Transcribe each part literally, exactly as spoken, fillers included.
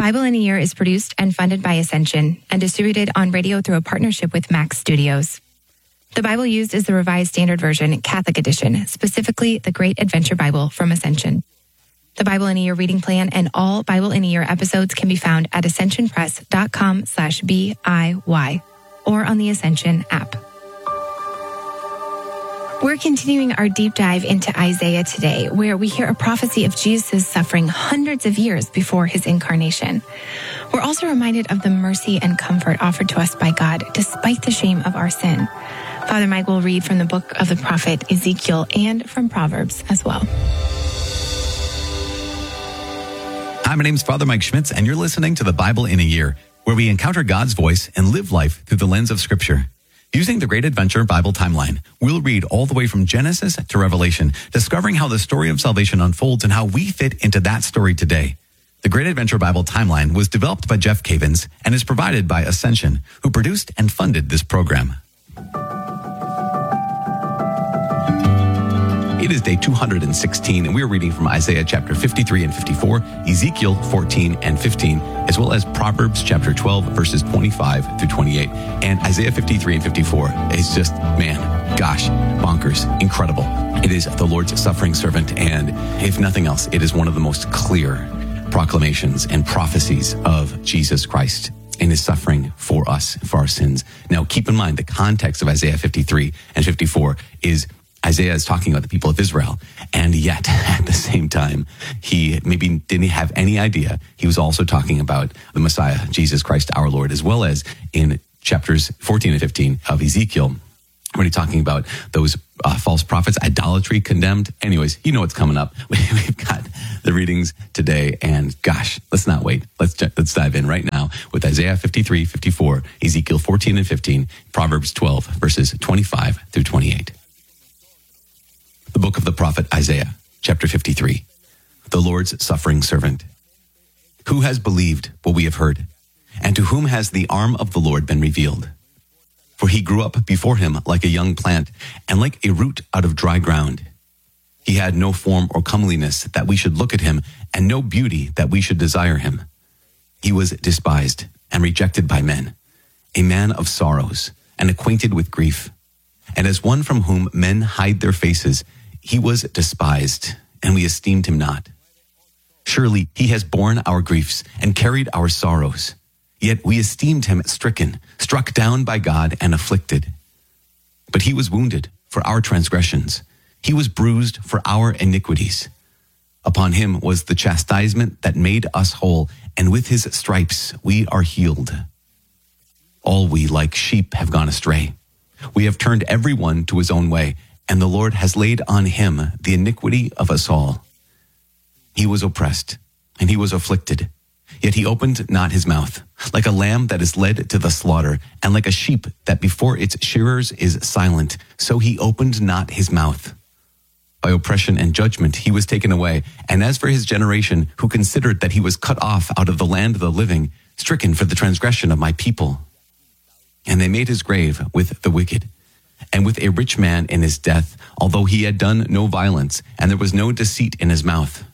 Bible in a Year is produced and funded by Ascension and distributed on radio through a partnership with Max Studios. The Bible used is the Revised Standard Version, Catholic Edition, specifically the Great Adventure Bible from Ascension. The Bible in a Year reading plan and all Bible in a Year episodes can be found at ascensionpress.com slash B-I-Y or on the Ascension app. We're continuing our deep dive into Isaiah today, where we hear a prophecy of Jesus' suffering hundreds of years before his incarnation. We're also reminded of the mercy and comfort offered to us by God despite the shame of our sin. Father Mike will read from the book of the prophet Ezekiel and from Proverbs as well. Hi, my name is Father Mike Schmitz, and you're listening to the Bible in a Year, where we encounter God's voice and live life through the lens of Scripture. Using the Great Adventure Bible Timeline, we'll read all the way from Genesis to Revelation, discovering how the story of salvation unfolds and how we fit into that story today. The Great Adventure Bible Timeline was developed by Jeff Cavins and is provided by Ascension, who produced and funded this program. It is day two hundred sixteen, and we are reading from Isaiah chapter fifty-three and fifty-four, Ezekiel fourteen and fifteen, as well as Proverbs chapter twelve, verses twenty-five through twenty-eight. And Isaiah fifty-three and fifty-four is just, man, gosh, bonkers, incredible. It is the Lord's suffering servant, and if nothing else, it is one of the most clear proclamations and prophecies of Jesus Christ in his suffering for us, for our sins. Now, keep in mind, the context of Isaiah fifty-three and fifty-four is Isaiah is talking about the people of Israel, and yet at the same time, he maybe didn't have any idea he was also talking about the Messiah, Jesus Christ, our Lord, as well as in chapters fourteen and fifteen of Ezekiel, when he's talking about those uh, false prophets, idolatry condemned. Anyways, you know what's coming up. We've got the readings today, and gosh, let's not wait. Let's let's dive in right now with Isaiah fifty-three, fifty-four, Ezekiel fourteen and fifteen, Proverbs twelve, verses twenty-five through twenty-eight. The book of the prophet Isaiah, chapter fifty-three, the Lord's suffering servant. Who has believed what we have heard? And to whom has the arm of the Lord been revealed? For he grew up before him like a young plant, and like a root out of dry ground. He had no form or comeliness that we should look at him, and no beauty that we should desire him. He was despised and rejected by men, a man of sorrows, and acquainted with grief. And as one from whom men hide their faces, he was despised, and we esteemed him not. Surely he has borne our griefs and carried our sorrows. Yet we esteemed him stricken, struck down by God, and afflicted. But he was wounded for our transgressions. He was bruised for our iniquities. Upon him was the chastisement that made us whole, and with his stripes we are healed. All we like sheep have gone astray. We have turned everyone to his own way, and the Lord has laid on him the iniquity of us all. He was oppressed, and he was afflicted, yet he opened not his mouth. Like a lamb that is led to the slaughter, and like a sheep that before its shearers is silent, so he opened not his mouth. By oppression and judgment he was taken away, and as for his generation, who considered that he was cut off out of the land of the living, stricken for the transgression of my people. And they made his grave with the wicked, and with a rich man in his death, although he had done no violence, and there was no deceit in his mouth.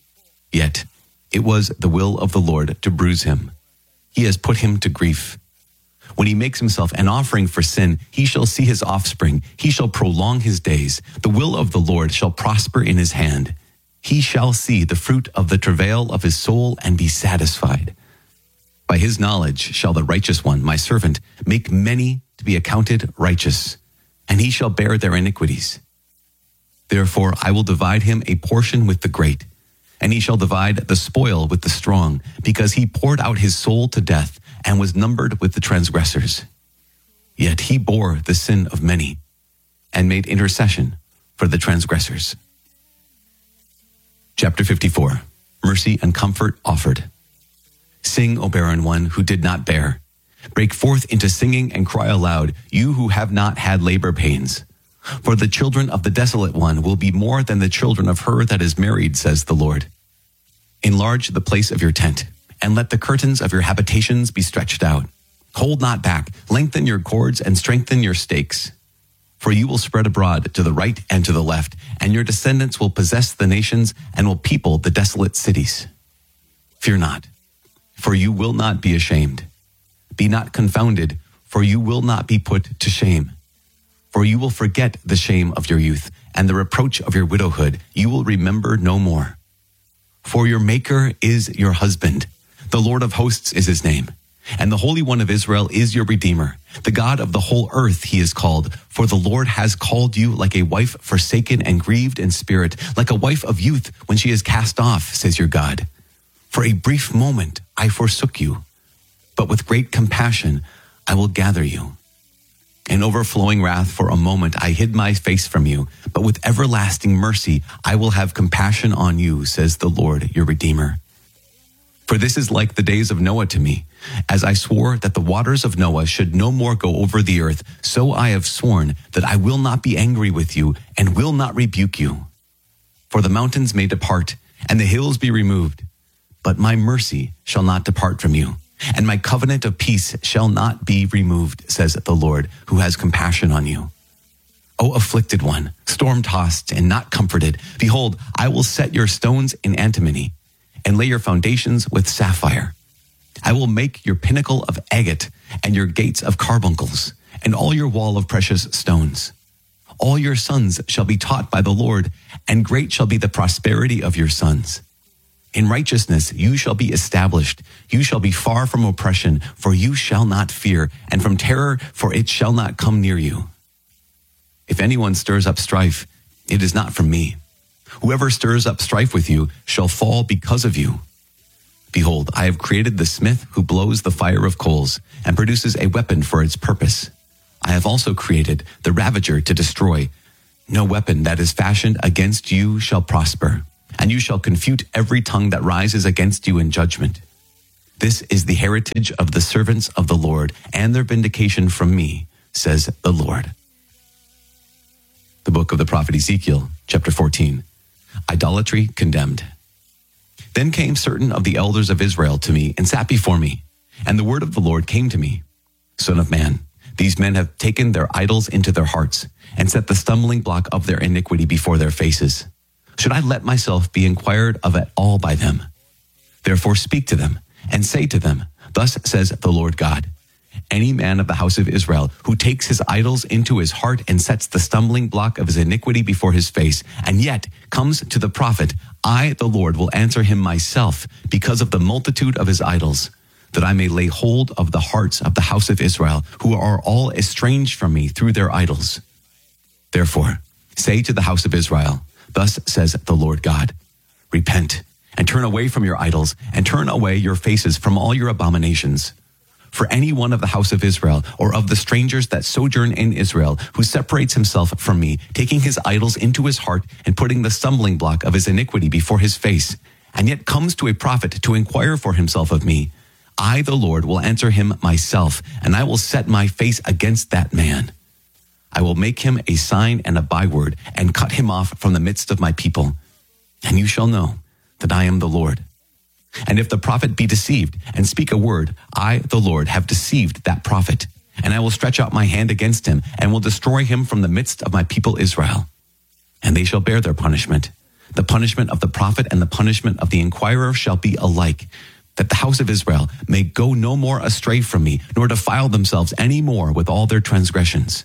Yet it was the will of the Lord to bruise him. He has put him to grief. When he makes himself an offering for sin, he shall see his offspring. He shall prolong his days. The will of the Lord shall prosper in his hand. He shall see the fruit of the travail of his soul and be satisfied. By his knowledge shall the righteous one, my servant, make many to be accounted righteous, and he shall bear their iniquities. Therefore I will divide him a portion with the great, and he shall divide the spoil with the strong, because he poured out his soul to death and was numbered with the transgressors. Yet he bore the sin of many and made intercession for the transgressors. Chapter fifty-four, Mercy and Comfort Offered. Sing, O barren one who did not bear. Break forth into singing and cry aloud, you who have not had labor pains. For the children of the desolate one will be more than the children of her that is married, says the Lord. Enlarge the place of your tent, and let the curtains of your habitations be stretched out. Hold not back, lengthen your cords and strengthen your stakes. For you will spread abroad to the right and to the left, and your descendants will possess the nations and will people the desolate cities. Fear not, for you will not be ashamed. Be not confounded, for you will not be put to shame. For you will forget the shame of your youth, and the reproach of your widowhood you will remember no more. For your Maker is your husband, the Lord of hosts is his name, and the Holy One of Israel is your Redeemer. The God of the whole earth he is called, for the Lord has called you like a wife forsaken and grieved in spirit, like a wife of youth when she is cast off, says your God. For a brief moment I forsook you, but with great compassion I will gather you. In overflowing wrath for a moment I hid my face from you, but with everlasting mercy I will have compassion on you, says the Lord your Redeemer. For this is like the days of Noah to me. As I swore that the waters of Noah should no more go over the earth, so I have sworn that I will not be angry with you and will not rebuke you. For the mountains may depart and the hills be removed, but my mercy shall not depart from you, and my covenant of peace shall not be removed, says the Lord, who has compassion on you. O afflicted one, storm-tossed and not comforted, behold, I will set your stones in antimony, and lay your foundations with sapphire. I will make your pinnacle of agate, and your gates of carbuncles, and all your wall of precious stones. All your sons shall be taught by the Lord, and great shall be the prosperity of your sons. In righteousness you shall be established. You shall be far from oppression, for you shall not fear, and from terror, for it shall not come near you. If anyone stirs up strife, it is not from me. Whoever stirs up strife with you shall fall because of you. Behold, I have created the smith who blows the fire of coals and produces a weapon for its purpose. I have also created the ravager to destroy. No weapon that is fashioned against you shall prosper, and you shall confute every tongue that rises against you in judgment. This is the heritage of the servants of the Lord, and their vindication from me, says the Lord. The book of the prophet Ezekiel, chapter fourteen. Idolatry condemned. Then came certain of the elders of Israel to me and sat before me, and the word of the Lord came to me. Son of man, these men have taken their idols into their hearts and set the stumbling block of their iniquity before their faces. Should I let myself be inquired of at all by them? Therefore speak to them and say to them, thus says the Lord God, any man of the house of Israel who takes his idols into his heart and sets the stumbling block of his iniquity before his face, and yet comes to the prophet, I, the Lord, will answer him myself because of the multitude of his idols, that I may lay hold of the hearts of the house of Israel, who are all estranged from me through their idols. Therefore, say to the house of Israel, thus says the Lord God, repent and turn away from your idols and turn away your faces from all your abominations. For any one of the house of Israel or of the strangers that sojourn in Israel who separates himself from me, taking his idols into his heart and putting the stumbling block of his iniquity before his face, and yet comes to a prophet to inquire for himself of me, I, the Lord, will answer him myself, and I will set my face against that man. I will make him a sign and a byword, and cut him off from the midst of my people. And you shall know that I am the Lord. And if the prophet be deceived and speak a word, I, the Lord, have deceived that prophet, and I will stretch out my hand against him and will destroy him from the midst of my people Israel. And they shall bear their punishment. The punishment of the prophet and the punishment of the inquirer shall be alike, that the house of Israel may go no more astray from me, nor defile themselves any more with all their transgressions,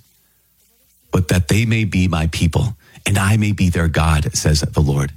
but that they may be my people, and I may be their God, says the Lord.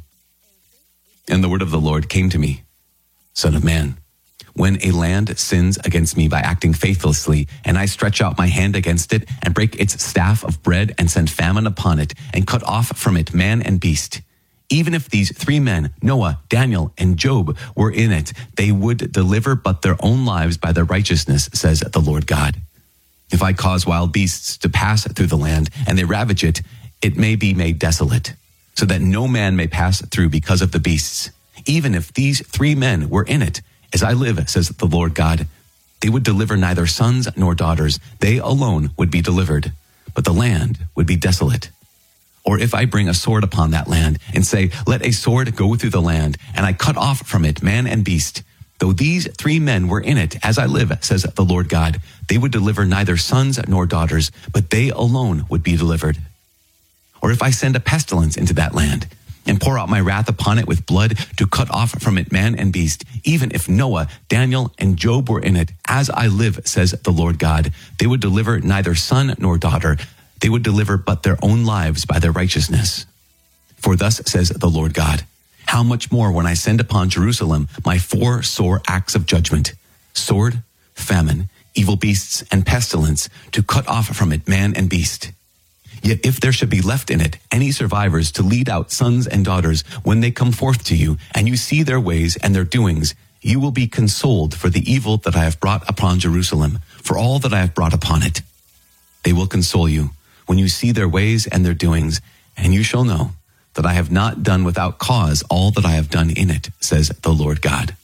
And the word of the Lord came to me, Son of man, when a land sins against me by acting faithlessly, and I stretch out my hand against it, and break its staff of bread, and send famine upon it, and cut off from it man and beast, even if these three men, Noah, Daniel, and Job, were in it, they would deliver but their own lives by their righteousness, says the Lord God. If I cause wild beasts to pass through the land, and they ravage it, it may be made desolate, so that no man may pass through because of the beasts. Even if these three men were in it, as I live, says the Lord God, they would deliver neither sons nor daughters. They alone would be delivered, but the land would be desolate. Or if I bring a sword upon that land and say, let a sword go through the land, and I cut off from it man and beast, though these three men were in it, as I live, says the Lord God, they would deliver neither sons nor daughters, but they alone would be delivered. Or if I send a pestilence into that land, and pour out my wrath upon it with blood to cut off from it man and beast, even if Noah, Daniel, and Job were in it. As I live, says the Lord God, they would deliver neither son nor daughter. They would deliver but their own lives by their righteousness. For thus says the Lord God, how much more when I send upon Jerusalem my four sore acts of judgment, sword, famine, evil beasts, and pestilence, to cut off from it man and beast. Yet if there should be left in it any survivors to lead out sons and daughters when they come forth to you, and you see their ways and their doings, you will be consoled for the evil that I have brought upon Jerusalem, for all that I have brought upon it. They will console you when you see their ways and their doings, and you shall know that I have not done without cause all that I have done in it, says the Lord God.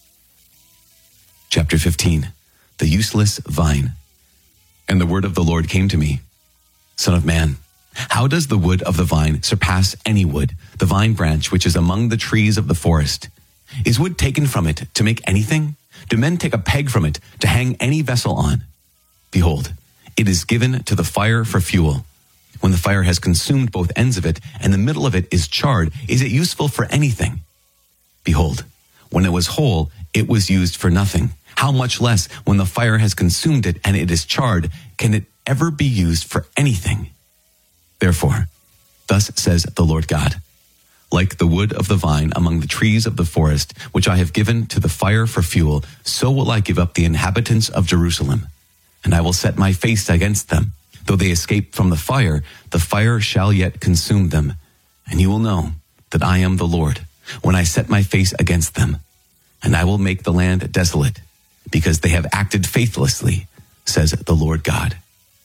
Chapter fifteen, the useless vine. And the word of the Lord came to me, Son of man, how does the wood of the vine surpass any wood, the vine branch which is among the trees of the forest? Is wood taken from it to make anything? Do men take a peg from it to hang any vessel on? Behold, it is given to the fire for fuel. When the fire has consumed both ends of it, and the middle of it is charred, is it useful for anything? Behold, when it was whole, it was used for nothing. How much less when the fire has consumed it and it is charred, can it ever be used for anything? Therefore, thus says the Lord God, like the wood of the vine among the trees of the forest, which I have given to the fire for fuel, so will I give up the inhabitants of Jerusalem, and I will set my face against them. Though they escape from the fire, the fire shall yet consume them, and you will know that I am the Lord, when I set my face against them, and I will make the land desolate, because they have acted faithlessly, says the Lord God.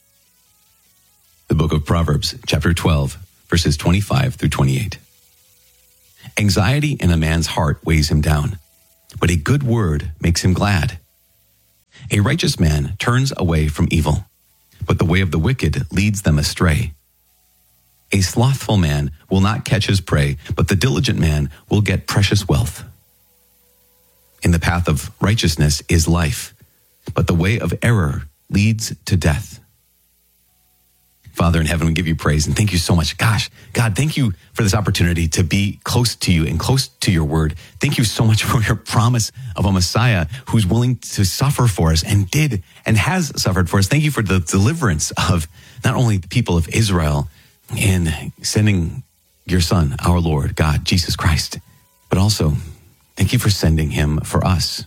The book of Proverbs, chapter twelve, verses twenty-five through twenty-eight. Anxiety in a man's heart weighs him down, but a good word makes him glad. A righteous man turns away from evil, but the way of the wicked leads them astray. A slothful man will not catch his prey, but the diligent man will get precious wealth. In the path of righteousness is life, but the way of error leads to death. Father in heaven, we give you praise and thank you so much. Gosh, God, thank you for this opportunity to be close to you and close to your word. Thank you so much for your promise of a Messiah who's willing to suffer for us and did and has suffered for us. Thank you for the deliverance of not only the people of Israel in sending your son, our Lord, God, Jesus Christ, but also thank you for sending him for us.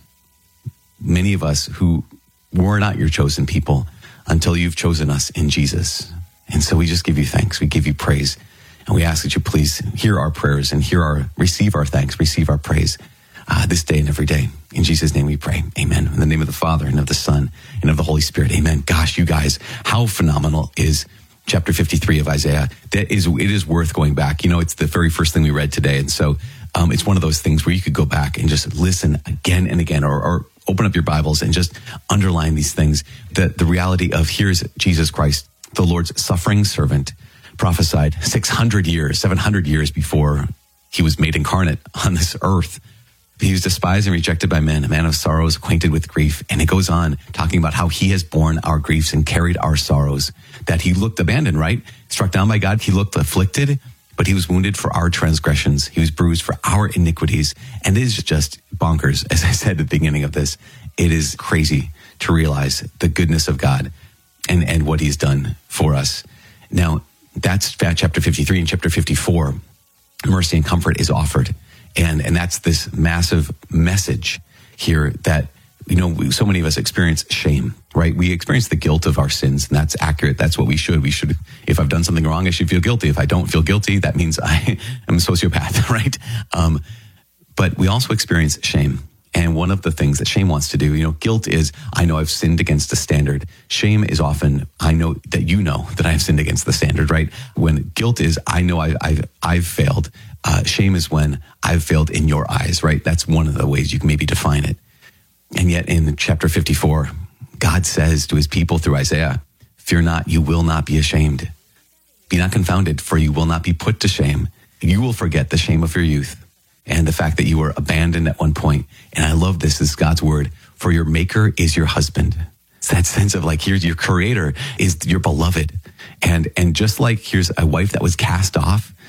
Many of us who were not your chosen people until you've chosen us in Jesus. And so we just give you thanks. We give you praise. And we ask that you please hear our prayers and hear our, receive our thanks, receive our praise uh, this day and every day. In Jesus' name we pray. Amen. In the name of the Father and of the Son and of the Holy Spirit. Amen. Gosh, you guys, how phenomenal is chapter fifty-three of Isaiah? That is, it is worth going back. You know, it's the very first thing we read today. And so um, it's one of those things where you could go back and just listen again and again, or, or open up your Bibles and just underline these things. That the reality of here's Jesus Christ, the Lord's suffering servant, prophesied six hundred years, seven hundred years before he was made incarnate on this earth. He was despised and rejected by men, a man of sorrows, acquainted with grief. And it goes on talking about how he has borne our griefs and carried our sorrows, that he looked abandoned, right? Struck down by God. He looked afflicted, but he was wounded for our transgressions. He was bruised for our iniquities. And it is just bonkers. As I said at the beginning of this, it is crazy to realize the goodness of God and, and what he's done for us. Now, that's chapter fifty-three. And chapter fifty-four, mercy and comfort is offered. And and that's this massive message here that, you know, we, so many of us experience shame, right? We experience the guilt of our sins, and that's accurate. That's what we should. We should, if I've done something wrong, I should feel guilty. If I don't feel guilty, that means I am a sociopath, right? Um, but we also experience shame. And one of the things that shame wants to do, you know, guilt is, I know I've sinned against a standard. Shame is often, I know that you know that I have sinned against the standard, right? When guilt is, I know I, I've, I've failed. Uh, shame is when I've failed in your eyes, right? That's one of the ways you can maybe define it. And yet in chapter fifty-four, God says to his people through Isaiah, fear not, you will not be ashamed. Be not confounded, for you will not be put to shame. You will forget the shame of your youth and the fact that you were abandoned at one point. And I love this, this is God's word, for your maker is your husband. It's that sense of like, here's your creator is your beloved. And, and just like here's a wife that was cast off,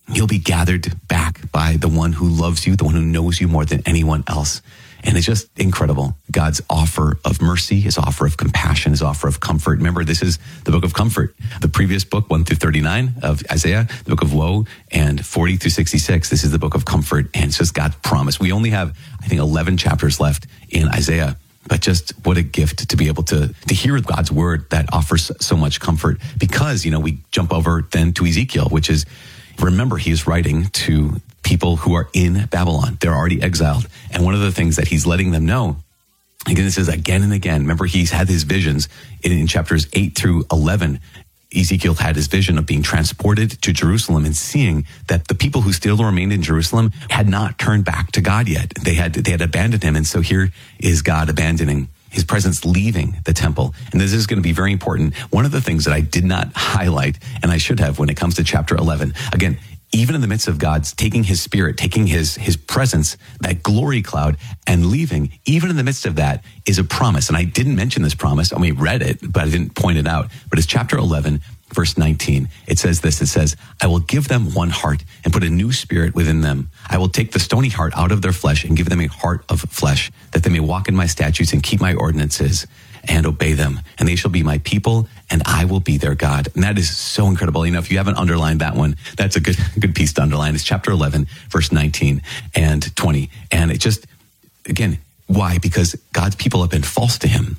You'll be gathered back by the one who loves you, the one who knows you more than anyone else. And it's just incredible. God's offer of mercy, his offer of compassion, his offer of comfort. Remember, this is the book of comfort. The previous book, one through thirty-nine of Isaiah, the book of woe, and forty through sixty-six, this is the book of comfort. And it's just God's promise. We only have, I think, eleven chapters left in Isaiah. But just what a gift to be able to, to hear God's word that offers so much comfort. Because, you know, we jump over then to Ezekiel, which is, remember, he is writing to people who are in Babylon. They're already exiled. And one of the things that he's letting them know, again, this is again and again. Remember, he's had his visions in, in chapters eight through eleven. Ezekiel had his vision of being transported to Jerusalem and seeing that the people who still remained in Jerusalem had not turned back to God yet. They had, they had abandoned him. And so here is God abandoning his presence, leaving the temple. And this is going to be very important. One of the things that I did not highlight, and I should have when it comes to chapter eleven, again, even in the midst of God's taking his spirit, taking his, his presence, that glory cloud, and leaving, even in the midst of that is a promise. And I didn't mention this promise. I mean, read it, but I didn't point it out. But it's chapter eleven, verse nineteen. It says this, it says, I will give them one heart and put a new spirit within them. I will take the stony heart out of their flesh and give them a heart of flesh, that they may walk in my statutes and keep my ordinances and obey them. And they shall be my people, and I will be their God. And that is so incredible. You know, if you haven't underlined that one, that's a good good piece to underline. It's chapter eleven, verse nineteen and twenty. And it just, again, why? Because God's people have been false to him.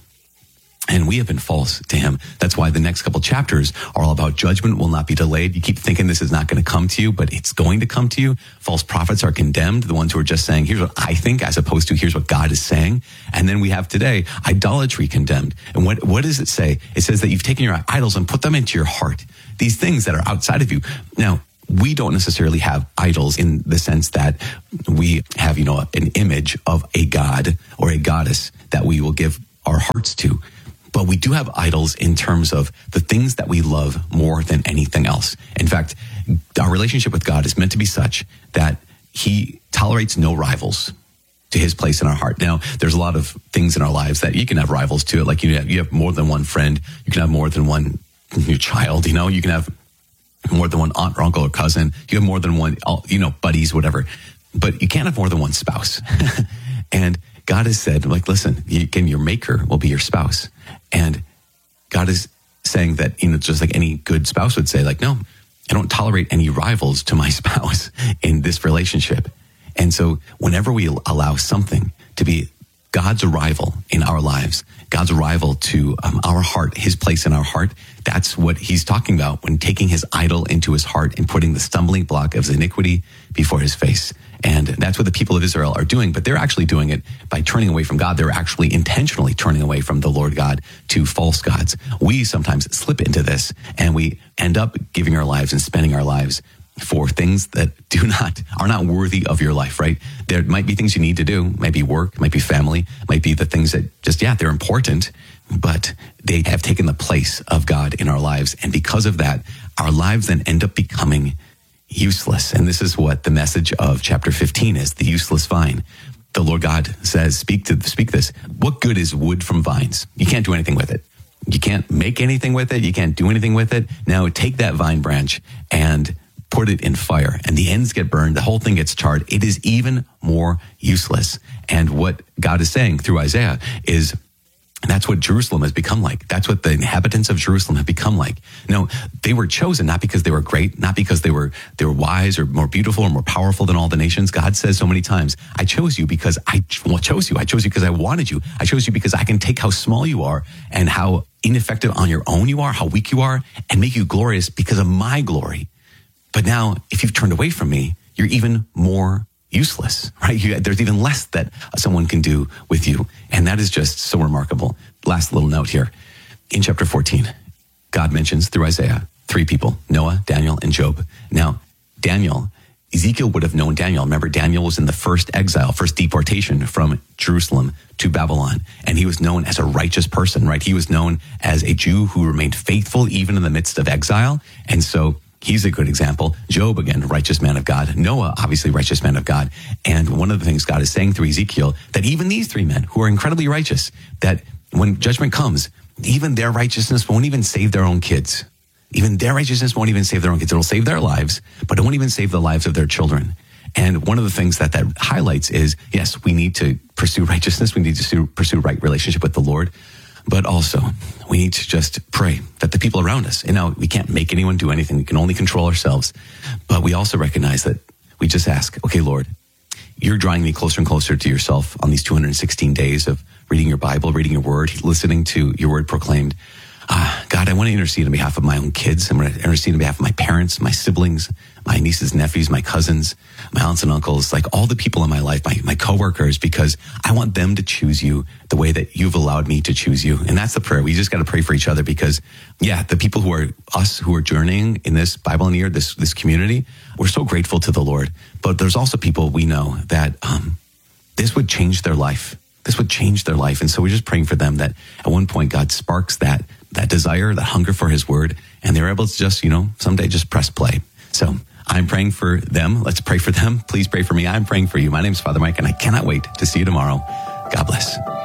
And we have been false to him. That's why the next couple chapters are all about judgment will not be delayed. You keep thinking this is not going to come to you, but it's going to come to you. False prophets are condemned, the ones who are just saying, here's what I think, as opposed to here's what God is saying. And then we have today idolatry condemned. And what, what does it say? It says that you've taken your idols and put them into your heart. These things that are outside of you. Now, we don't necessarily have idols in the sense that we have, you know, an image of a god or a goddess that we will give our hearts to. But we do have idols in terms of the things that we love more than anything else. In fact, our relationship with God is meant to be such that he tolerates no rivals to his place in our heart. Now, there's a lot of things in our lives that you can have rivals to it. Like you have, you have more than one friend. You can have more than one your child, you know, you can have more than one aunt or uncle or cousin. You have more than one, you know, buddies, whatever. But you can't have more than one spouse. And God has said, like, listen, you can, your maker will be your spouse. And God is saying that, you know, just like any good spouse would say, like, no, I don't tolerate any rivals to my spouse in this relationship. And so whenever we allow something to be God's rival in our lives, God's rival to um, our heart, his place in our heart, that's what he's talking about when taking his idol into his heart and putting the stumbling block of his iniquity before his face. And that's what the people of Israel are doing, but they're actually doing it by turning away from God. They're actually intentionally turning away from the Lord God to false gods. We sometimes slip into this and we end up giving our lives and spending our lives for things that do not, are not worthy of your life, right? There might be things you need to do, might be work, might be family, might be the things that just, yeah, they're important, but they have taken the place of God in our lives. And because of that, our lives then end up becoming useless. And this is what the message of chapter fifteen is, the useless vine. The Lord God says, speak to speak this. What good is wood from vines? You can't do anything with it. You can't make anything with it. You can't do anything with it. Now take that vine branch and put it in fire, and the ends get burned. The whole thing gets charred. It is even more useless. And what God is saying through Isaiah is, that's what Jerusalem has become like. That's what the inhabitants of Jerusalem have become like. No, they were chosen not because they were great, not because they were they were wise or more beautiful or more powerful than all the nations. God says so many times, I chose you because I chose you. I chose you because I wanted you. I chose you because I can take how small you are and how ineffective on your own you are, how weak you are, and make you glorious because of my glory. But now, if you've turned away from me, you're even more useless, right? You, there's even less that someone can do with you. And that is just so remarkable. Last little note here. In chapter fourteen, God mentions through Isaiah three people, Noah, Daniel, and Job. Now, Daniel, Ezekiel would have known Daniel. Remember, Daniel was in the first exile, first deportation from Jerusalem to Babylon. And he was known as a righteous person, right? He was known as a Jew who remained faithful even in the midst of exile. And so he's a good example. Job, again, righteous man of God. Noah, obviously righteous man of God. And one of the things God is saying through Ezekiel, that even these three men who are incredibly righteous, that when judgment comes, even their righteousness won't even save their own kids. even their righteousness won't even save their own kids. It'll save their lives, but it won't even save the lives of their children. And one of the things that that highlights is, yes, we need to pursue righteousness. We need to pursue right relationship with the Lord. But also, we need to just pray that the people around us, you know, we can't make anyone do anything. We can only control ourselves. But we also recognize that we just ask, okay, Lord, you're drawing me closer and closer to yourself on these two hundred sixteen days of reading your Bible, reading your word, listening to your word proclaimed. Uh, God, I want to intercede on behalf of my own kids. I'm going to intercede on behalf of my parents, my siblings, my nieces, nephews, my cousins, my aunts and uncles, like all the people in my life, my, my coworkers, because I want them to choose you the way that you've allowed me to choose you. And that's the prayer. We just got to pray for each other because, yeah, the people who are us, who are journeying in this Bible in a Year, this, this community, we're so grateful to the Lord. But there's also people we know that um, this would change their life. This would change their life. And so we're just praying for them that at one point God sparks that that desire, that hunger for his word, and they're able to just, you know, someday just press play. So I'm praying for them. Let's pray for them. Please pray for me. I'm praying for you. My name is Father Mike, and I cannot wait to see you tomorrow. God bless.